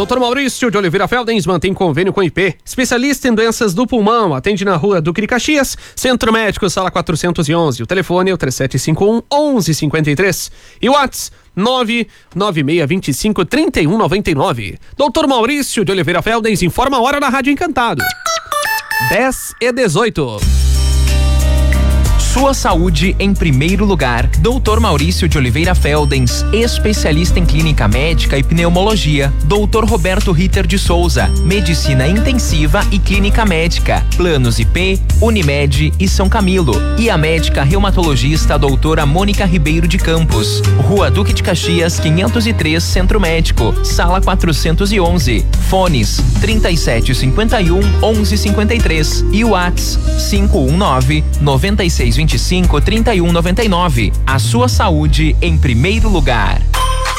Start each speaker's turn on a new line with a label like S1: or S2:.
S1: Dr. Maurício de Oliveira Feldens mantém convênio com IP, especialista em doenças do pulmão, atende na rua Duque de Caxias, Centro Médico, sala 411. O telefone é o 3751-1153 e o WhatsApp 99625-3199. Dr. Maurício de Oliveira Feldens informa a hora na Rádio Encantado. 10h18.
S2: Sua saúde em primeiro lugar. Dr. Maurício de Oliveira Feldens, especialista em clínica médica e pneumologia. Dr. Roberto Ritter de Souza, medicina intensiva e clínica médica. Planos IP, Unimed e São Camilo. E a médica reumatologista doutora Mônica Ribeiro de Campos. Rua Duque de Caxias, 503, Centro Médico, sala 411. Fones 3751-1153 e o WhatsApp 519-9625-3199. A sua saúde em primeiro lugar.